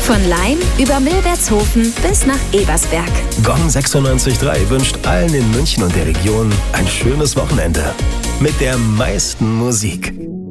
Von Laim über Milbertshofen bis nach Ebersberg. Gong 96.3 wünscht allen in München und der Region ein schönes Wochenende. Mit der meisten Musik.